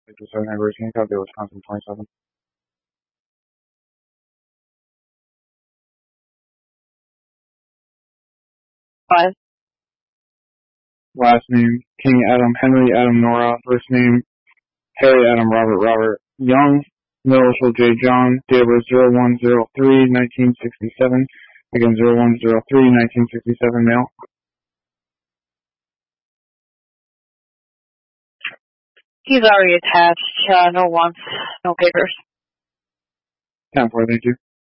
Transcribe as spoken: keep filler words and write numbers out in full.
fifty-seven anniversary, Copy, Wisconsin twenty-seven. Five. Last name, King Adam Henry Adam Nora. First name, Harry Adam Robert Robert Young. Middle initial J John. Date of birth zero one zero three nineteen sixty-seven. Again, zero one zero three nineteen sixty-seven, male. He's already attached. Uh, no wants, no papers. ten four, thank you.